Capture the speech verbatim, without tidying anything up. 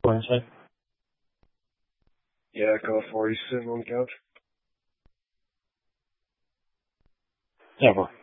want to say? Yeah, go for it. He's sitting on the couch. Yeah, well.